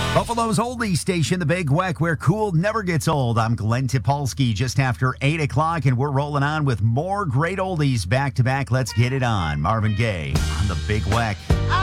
Buffalo's Oldie Station, the Big Weck, where cool never gets old. I'm Glenn Tipolsky, just after 8 o'clock, and we're rolling on with more great oldies back to back. Let's get it on. Marvin Gaye on the Big Weck.